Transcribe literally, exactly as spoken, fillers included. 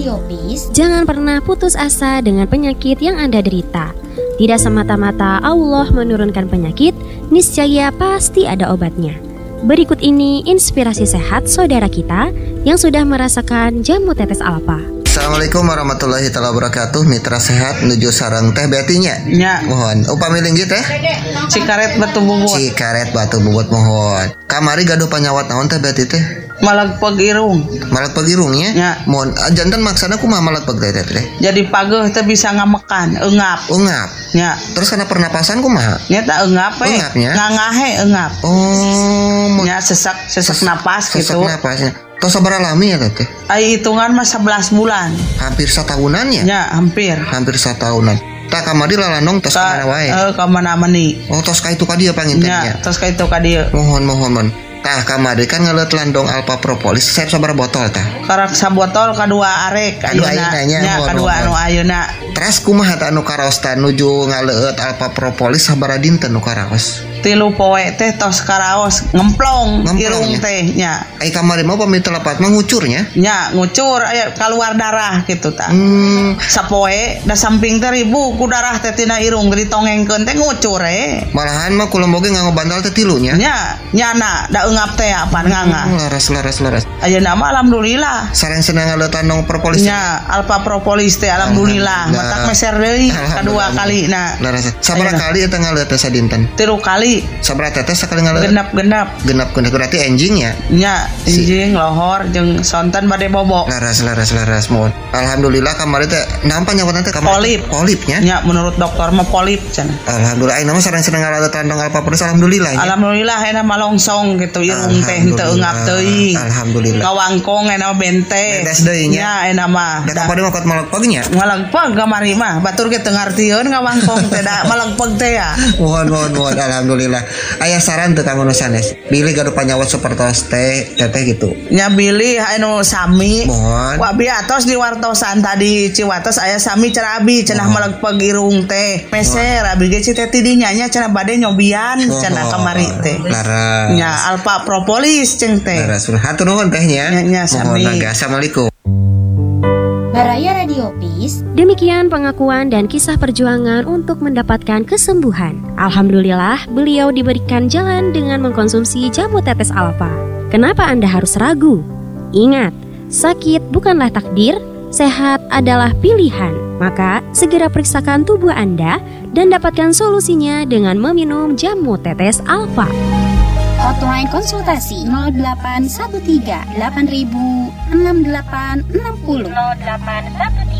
Radio Peace. Jangan pernah putus asa dengan penyakit yang Anda derita. Tidak semata-mata Allah menurunkan penyakit, niscaya pasti ada obatnya. Berikut ini inspirasi sehat saudara kita yang sudah merasakan jamu tetes Alfa. Assalamualaikum warahmatullahi wabarakatuh. Mitra sehat menuju sarang teh betinya. Ya. Mohon upami linggih teh. Cikaret batu bubut. Cikaret batu bubut mohon. Kamari gaduh panyawat naon teh beti teh? Malagpeg irung. Malagpeg irungnya? Ya. Mohon jantan maksana kumaha malagpeg teh teh? Jadi pageuh teh bisa ngamekan, eungap. Eungap. Ya. Terus kana pernapasan kumaha? Nya teh eungap we. Eungapnya? Ngangahe eungap. Oh. Nya sesak sesak napas sesak gitu. Sesak napasnya. Tos sabaraha lami ya teh? Ai hitungan mah sebelas bulan. Hampir satahunan ya? Ya, hampir. Hampir satahunan. Tak kamari lalanong tos ka mana wae? Eh, ka mana-mani. Oh, tos ka itu ka dieu pangintennya. Ya, tos ka itu ka dieu. Mohon mohon mohon. Tah kamari kan ngeleut landong Alpha Propolis. Saya sabaraha botol tah? Karak sabotol kadua arek Kadua ayeuna nya. Ya, kadua anu ayeuna. Terus kumaha tah anu karaos tah nuju ngaleut Alpha Propolis sabaraha dinten nu karaos? Tilu poe teh tos karaos ngemplong, Ngemplong, irung ya? teh nya. Ai kamari mah pami telepat mah ngucurnya. Nya ngucur aya keluar darah gitu tah. Hmm, Sapoe da samping teh ribu ku darah teh tina irung ditongengkeun teh ngucur e. malahan mah kula boge nganggo bantal teh tilunya. Nya nyana da eungap teh apaan nganga. Hmm, laras laras laras. Ayeuna mah alhamdulillah. Sareng senang ngaleut landong Propolis. Nya Alpha Propolis teh alhamdulillah. Alhamdulillah. Matak meser deui kadua kali na. Laras. Sabaraha kali eta ngaleut teh sadinten? Tilu kali Sabaraha teh sekali ngaleut? genap-genap. Genap genap berarti enjing ya. Nya injing lohor jeung sonten bade bobo. Laras laras laras mohon. Alhamdulillah kamari teh naon panyawatan teh kamari? Polip. Polipnya. Nya menurut dokter mah polip cenah. Alhamdulillah ayeuna mah sareng seneng ngaleut landong Alpha Propolis alhamdulillah. Ya? Alhamdulillah enak malongsong gitu irung teh henteu eungap teuing. Alhamdulillah. Ngawangkong enak bente. Bedes deui nya. Ya enak mah. Da kapade mah kot malagpeg nya. Malagpeg kamari mah batur ge teu ngartieun ngawangkong teh da malagpeg teh ya. Mohon mohon mohon alhamdulillah. Aya saran teu kanggo nu sanes. Bilih gaduh panyawat sapertos teh teteh gitu. Nya bilih anu sami. Mohon. Wa biatos di wartosan tadi Ciwates aya sami cenah abi cenah malagpeg irung teh. Meser abi ge teh tidinya nya cenah bade nyobian cenah kamari teh. Laras. Nya Alpha Propolis ceng teh. Laras. Hatur nuhun tehnya. Nya, nya, Mohon sami. naga. Assalamualaikum. Baraya Radio Peace. Demikian pengakuan dan kisah perjuangan untuk mendapatkan kesembuhan. Alhamdulillah, beliau diberikan jalan dengan mengkonsumsi jamu tetes Alfa. Kenapa Anda harus ragu? Ingat, sakit bukanlah takdir, sehat adalah pilihan. Maka, segera periksakan tubuh Anda dan dapatkan solusinya dengan meminum jamu tetes Alfa. Hotline konsultasi nol delapan satu tiga delapan ribu enam delapan enam nol. nol delapan satu tiga